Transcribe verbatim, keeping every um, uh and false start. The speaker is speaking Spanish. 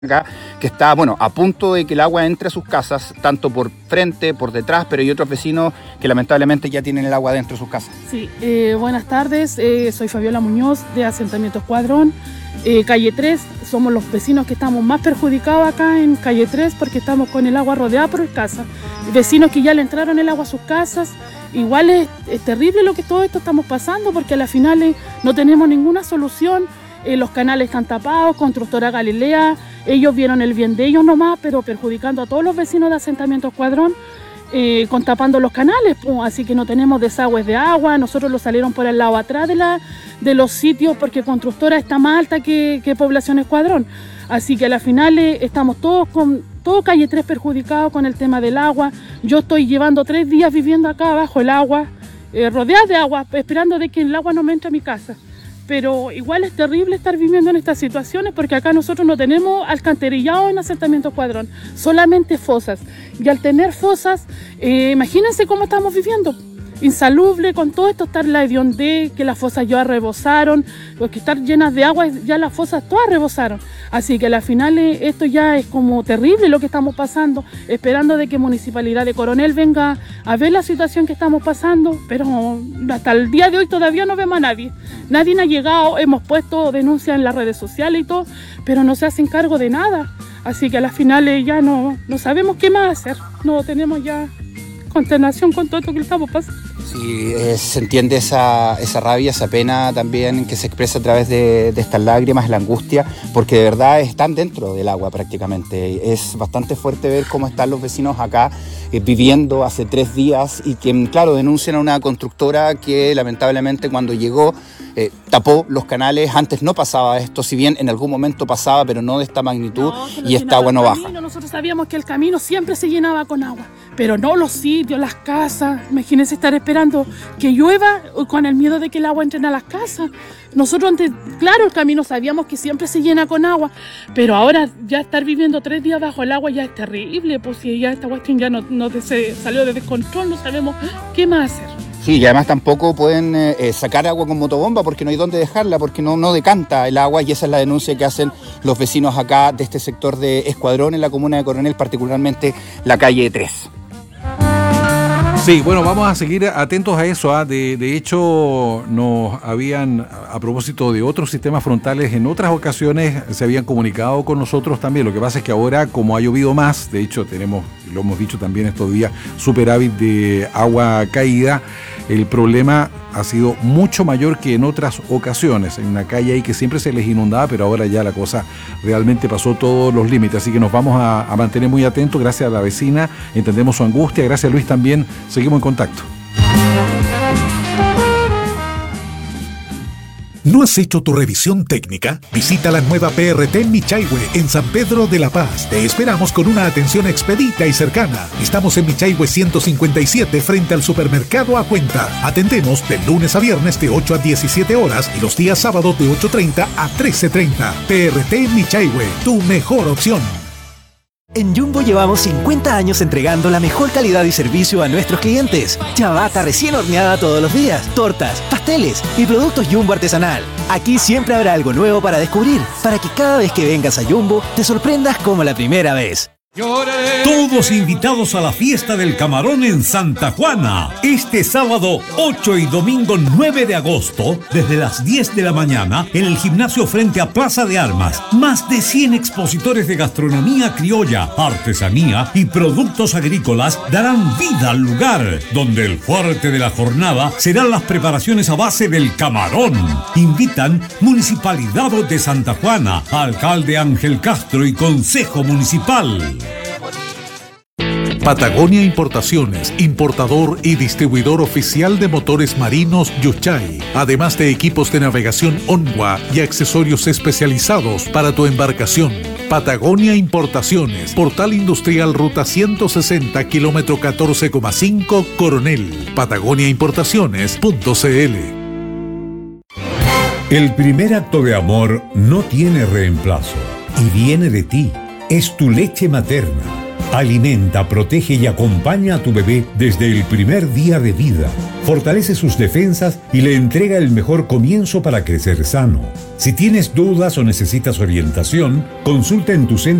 acá, que está, bueno, a punto de que el agua entre a sus casas, tanto por frente, por detrás, pero hay otros vecinos que lamentablemente ya tienen el agua dentro de sus casas. Sí, eh, buenas tardes, eh, soy Fabiola Muñoz de Asentamiento Escuadrón, eh, calle tres, somos los vecinos que estamos más perjudicados acá en calle tres porque estamos con el agua rodeada por casa, vecinos que ya le entraron el agua a sus casas. Igual es, es terrible lo que todo esto estamos pasando porque a la final eh, no tenemos ninguna solución. Eh, los canales están tapados, Constructora Galilea, ellos vieron el bien de ellos nomás, pero perjudicando a todos los vecinos de Asentamiento Escuadrón, eh, con tapando los canales, pues, así que no tenemos desagües de agua. Nosotros lo salieron por el lado atrás de, la, de los sitios porque Constructora está más alta que, que Población Escuadrón, así que a la final eh, estamos todos con todo calle tres perjudicado con el tema del agua. Yo estoy llevando tres días viviendo acá bajo el agua, eh, rodeada de agua, esperando de que el agua no me entre a mi casa. Pero igual es terrible estar viviendo en estas situaciones porque acá nosotros no tenemos alcantarillado en Asentamiento Escuadrón, solamente fosas. Y al tener fosas, eh, imagínense cómo estamos viviendo. Insalubre con todo esto, estar la hediondez, que las fosas ya rebosaron, porque estar llenas de agua, ya las fosas todas rebosaron. Así que al final esto ya es como terrible lo que estamos pasando, esperando de que Municipalidad de Coronel venga a ver la situación que estamos pasando, pero hasta el día de hoy todavía no vemos a nadie. Nadie ha llegado, hemos puesto denuncias en las redes sociales y todo, pero no se hacen cargo de nada. Así que a las finales ya no, no sabemos qué más hacer, no tenemos ya consternación con todo esto que estamos pasando. Sí, eh, se entiende esa, esa rabia, esa pena también que se expresa a través de, de estas lágrimas, la angustia, porque de verdad están dentro del agua prácticamente. Es bastante fuerte ver cómo están los vecinos acá eh, viviendo hace tres días y que, claro, denuncian a una constructora que lamentablemente cuando llegó eh, tapó los canales. Antes no pasaba esto, si bien en algún momento pasaba, pero no de esta magnitud, no, y esta agua no baja. Camino, nosotros sabíamos que el camino siempre se llenaba con agua, pero no los sitios, las casas. Imagínense estar esperando que llueva con el miedo de que el agua entre a las casas. Nosotros antes, claro, el camino sabíamos que siempre se llena con agua, pero ahora ya estar viviendo tres días bajo el agua ya es terrible, pues si ya esta cuestión ya no, no se salió de descontrol, no sabemos qué más hacer. Sí, y además tampoco pueden eh, sacar agua con motobomba porque no hay dónde dejarla, porque no, no decanta el agua, y esa es la denuncia que hacen los vecinos acá de este sector de Escuadrón en la comuna de Coronel, particularmente la calle tres. Sí, bueno, vamos a seguir atentos a eso. ¿eh? De, de hecho, nos habían, a propósito de otros sistemas frontales, en otras ocasiones se habían comunicado con nosotros también. Lo que pasa es que ahora, como ha llovido más, de hecho tenemos, lo hemos dicho también estos días, superávit de agua caída, el problema ha sido mucho mayor que en otras ocasiones. En una calle ahí que siempre se les inundaba, pero ahora ya la cosa realmente pasó todos los límites. Así que nos vamos a, a mantener muy atentos. Gracias a la vecina, entendemos su angustia. Gracias, Luis, también. Seguimos en contacto. ¿No has hecho tu revisión técnica? Visita la nueva P R T Michaihue en San Pedro de la Paz. Te esperamos con una atención expedita y cercana. Estamos en Michaihue ciento cincuenta y siete frente al supermercado A Cuenta. Atendemos de lunes a viernes de ocho a diecisiete horas y los días sábados de ocho treinta a trece treinta. P R T Michaihue, tu mejor opción. En Jumbo llevamos cincuenta años entregando la mejor calidad y servicio a nuestros clientes. Ciabatta recién horneada todos los días, tortas, pasteles y productos Jumbo artesanal. Aquí siempre habrá algo nuevo para descubrir, para que cada vez que vengas a Jumbo te sorprendas como la primera vez. Todos invitados a la fiesta del camarón en Santa Juana, este sábado ocho y domingo nueve de agosto, desde las diez de la mañana, en el gimnasio frente a Plaza de Armas. Más de cien expositores de gastronomía criolla, artesanía y productos agrícolas darán vida al lugar, donde el fuerte de la jornada serán las preparaciones a base del camarón. Invitan Municipalidad de Santa Juana, Alcalde Ángel Castro y Consejo Municipal. Patagonia Importaciones, importador y distribuidor oficial de motores marinos Yuchay, además de equipos de navegación Onwa y accesorios especializados para tu embarcación. Patagonia Importaciones, Portal Industrial Ruta ciento sesenta, kilómetro catorce coma cinco, Coronel. Patagonia Importaciones punto c l. El primer acto de amor no tiene reemplazo y viene de ti. Es tu leche materna. Alimenta, protege y acompaña a tu bebé desde el primer día de vida. Fortalece sus defensas y le entrega el mejor comienzo para crecer sano. Si tienes dudas o necesitas orientación, consulta en tu centro